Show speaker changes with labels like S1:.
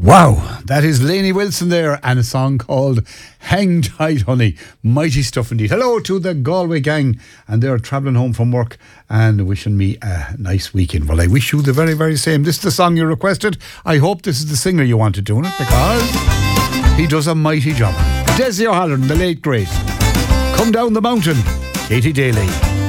S1: Wow, that is Lainey Wilson there and a song called Hang Tight Honey. Mighty stuff indeed. Hello to the Galway gang, and they're travelling home from work and wishing me a nice weekend. Well, I wish you the very, very same. This is the song you requested. I hope this is the singer you wanted doing it, because he does a mighty job. Desi O'Halloran, the late great. Come Down the Mountain, Katie Daly.